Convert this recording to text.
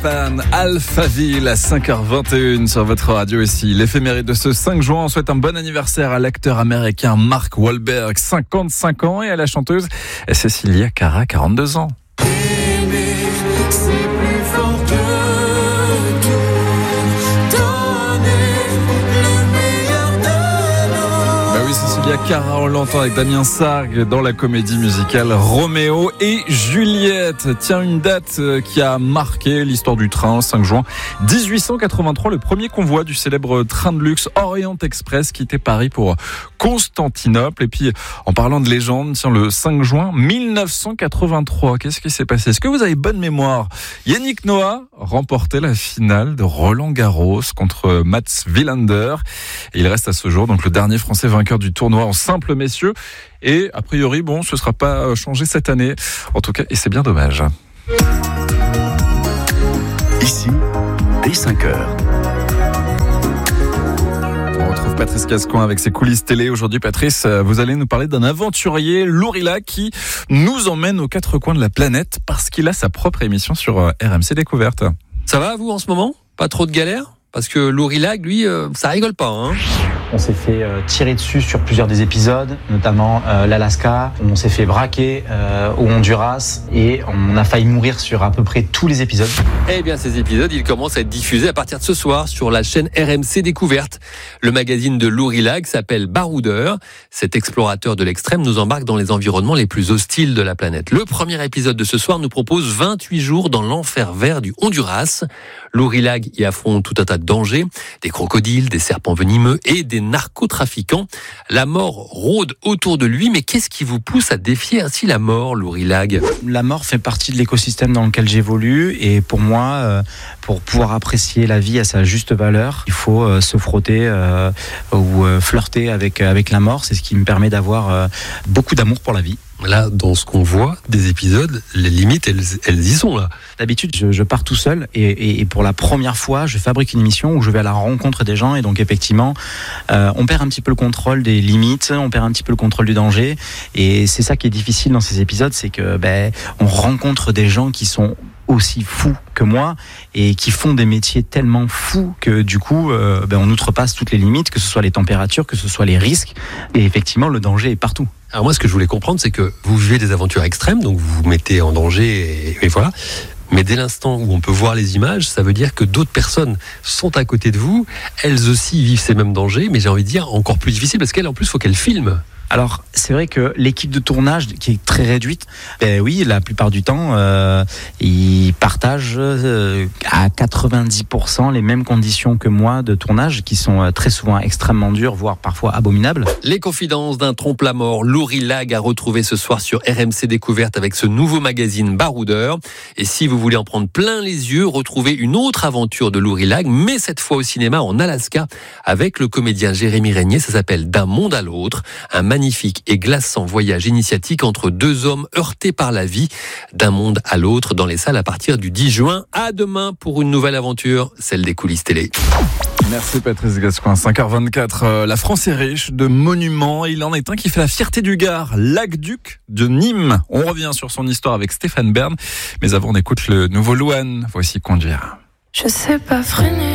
Alphaville à 5h21 sur votre radio ici. L'éphéméride de ce 5 juin, on souhaite un bon anniversaire à l'acteur américain Mark Wahlberg, 55 ans, et à la chanteuse Cecilia Cara, 42 ans. Cecilia Cara, on l'entend avec Damien Sargue dans la comédie musicale Roméo et Juliette. Tiens, une date qui a marqué l'histoire du train, 5 juin 1883, le premier convoi du célèbre train de luxe Orient Express quittait Paris pour Constantinople. Et puis, en parlant de légende, tiens, le 5 juin 1983, qu'est-ce qui s'est passé? Est-ce que vous avez bonne mémoire? Yannick Noah remportait la finale de Roland Garros contre Mats Wilander. Et il reste à ce jour donc le dernier Français vainqueur du tournoi en simple messieurs. Et a priori, ce ne sera pas changé cette année. En tout cas, et c'est bien dommage. Ici, dès 5h. On retrouve Patrice Cascoin avec ses coulisses télé. Aujourd'hui, Patrice, vous allez nous parler d'un aventurier, Lourila, qui nous emmène aux quatre coins de la planète parce qu'il a sa propre émission sur RMC Découverte. Ça va, vous, en ce moment? Pas trop de galères? Parce que Lourila, lui, ça rigole pas, hein. On s'est fait tirer dessus sur plusieurs des épisodes, notamment l'Alaska. On s'est fait braquer au Honduras et on a failli mourir sur à peu près tous les épisodes. Eh bien, ces épisodes, ils commencent à être diffusés à partir de ce soir sur la chaîne RMC Découverte. Le magazine de Lourila s'appelle Baroudeur. Cet explorateur de l'extrême nous embarque dans les environnements les plus hostiles de la planète. Le premier épisode de ce soir nous propose 28 jours dans l'enfer vert du Honduras. Lourila y affronte tout un tas de dangers, des crocodiles, des serpents venimeux et des narcotrafiquants. La mort rôde autour de lui, mais qu'est-ce qui vous pousse à défier ainsi la mort, Lourila? La mort fait partie de l'écosystème dans lequel j'évolue et pour moi, pour pouvoir apprécier la vie à sa juste valeur, il faut se frotter ou flirter avec la mort. C'est ce qui me permet d'avoir beaucoup d'amour pour la vie. Là, dans ce qu'on voit des épisodes, les limites, elles y sont là. D'habitude, je pars tout seul et pour la première fois, je fabrique une émission où je vais à la rencontre des gens et donc effectivement, on perd un petit peu le contrôle des limites, on perd un petit peu le contrôle du danger et c'est ça qui est difficile dans ces épisodes, c'est que on rencontre des gens qui sont aussi fous que moi et qui font des métiers tellement fous que du coup on outrepasse toutes les limites, que ce soit les températures, que ce soit les risques et effectivement le danger est partout. Alors moi ce que je voulais comprendre c'est que vous vivez des aventures extrêmes, donc vous vous mettez en danger et voilà. Mais dès l'instant où on peut voir les images, ça veut dire que d'autres personnes sont à côté de vous, elles aussi vivent ces mêmes dangers, mais j'ai envie de dire encore plus difficile parce qu'elles en plus faut qu'elles filment. Alors, c'est vrai que l'équipe de tournage, qui est très réduite, oui, la plupart du temps, ils partagent à 90% les mêmes conditions que moi de tournage, qui sont très souvent extrêmement dures, voire parfois abominables. Les confidences d'un trompe-la-mort, Lourila à retrouver ce soir sur RMC Découverte avec ce nouveau magazine Baroudeur. Et si vous voulez en prendre plein les yeux, retrouvez une autre aventure de Lourila, mais cette fois au cinéma en Alaska, avec le comédien Jérémy Régnier. Ça s'appelle D'un monde à l'autre, un magnifique et glaçant voyage initiatique entre deux hommes heurtés par la vie, d'un monde à l'autre, dans les salles à partir du 10 juin. À demain pour une nouvelle aventure, celle des coulisses télé. Merci Patrice Gascoin. 5h24, la France est riche de monuments. Il en est un qui fait la fierté du Gard, l'aqueduc de Nîmes. On revient sur son histoire avec Stéphane Bern, mais avant on écoute le nouveau Louane. Voici Conduire. Je sais pas freiner.